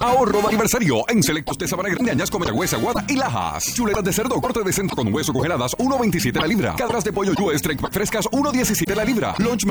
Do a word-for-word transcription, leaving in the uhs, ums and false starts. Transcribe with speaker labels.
Speaker 1: Ahorro de aniversario en selectos de Sabana Grande, Añasco, Mayagüez, Aguada y Lajas. Chuletas de cerdo, corte de centro con hueso congeladas, uno veintisiete la libra. Cadras de pollo U S Trek frescas, uno diecisiete la libra. Lunch